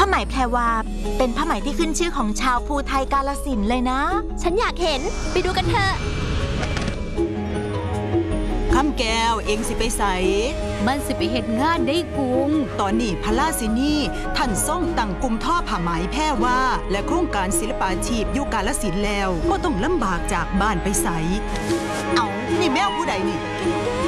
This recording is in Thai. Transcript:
ไหมแพรวาเป็นผ้าไหมที่ขึ้นชื่อของชาวภูไทยกาฬสินธุ์เลยนะฉันอยากเห็นไปดูกันเถอะคำแก้วเองสิไปใสมันสิไปเฮ็ดงานได้กุงตอนนี้พระราชินีท่านทรงตั้งกลุ่มท่อผ้าไหมแพรวาและโครงการศิลปาชีพอยู่กาฬสินธุ์แล้วบ่ต้องลำบากจากบ้านไปใสเอานี่แมวผู้ใดนี่